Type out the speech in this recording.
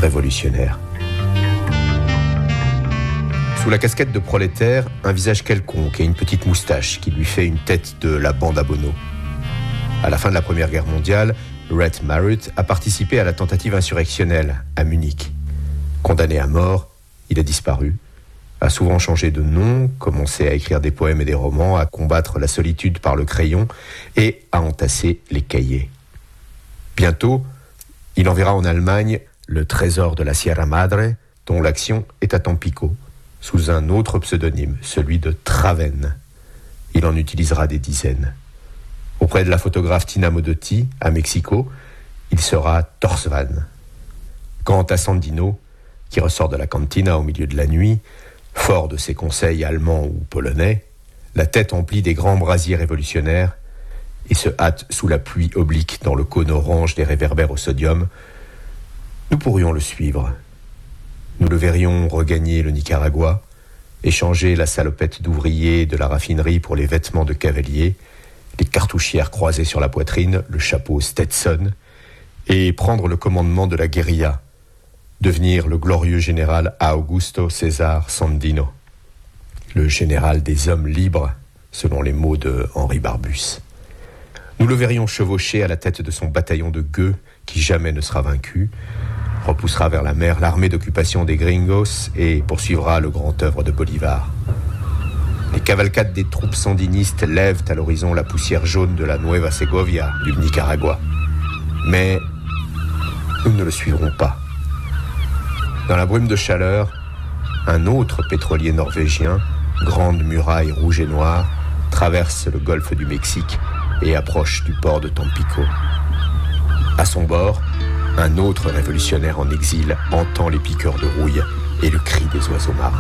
révolutionnaire. Sous la casquette de prolétaire, un visage quelconque et une petite moustache qui lui fait une tête de la bande à Bono. À la fin de la Première Guerre mondiale, Rhett Marut a participé à la tentative insurrectionnelle à Munich. Condamné à mort, il a disparu, a souvent changé de nom, commencé à écrire des poèmes et des romans, à combattre la solitude par le crayon et à entasser les cahiers. Bientôt, il enverra en Allemagne le trésor de la Sierra Madre, dont l'action est à Tampico, sous un autre pseudonyme, celui de Traven. Il en utilisera des dizaines. Auprès de la photographe Tina Modotti, à Mexico, il sera Torsvan. Quant à Sandino, qui ressort de la cantina au milieu de la nuit, fort de ses conseils allemands ou polonais, la tête emplie des grands brasiers révolutionnaires, et se hâte sous la pluie oblique dans le cône orange des réverbères au sodium, nous pourrions le suivre. Nous le verrions regagner le Nicaragua, échanger la salopette d'ouvrier de la raffinerie pour les vêtements de cavalier, les cartouchières croisées sur la poitrine, le chapeau Stetson, et prendre le commandement de la guérilla, devenir le glorieux général Augusto César Sandino, le général des hommes libres, selon les mots de Henri Barbus. Nous le verrions chevaucher à la tête de son bataillon de gueux, qui jamais ne sera vaincu, repoussera vers la mer l'armée d'occupation des gringos et poursuivra le grand œuvre de Bolivar. Les cavalcades des troupes sandinistes lèvent à l'horizon la poussière jaune de la Nueva Segovia, du Nicaragua. Mais nous ne le suivrons pas. Dans la brume de chaleur, un autre pétrolier norvégien, grande muraille rouge et noire, traverse le golfe du Mexique et approche du port de Tampico. À son bord, un autre révolutionnaire en exil entend les piqueurs de rouille et le cri des oiseaux marins.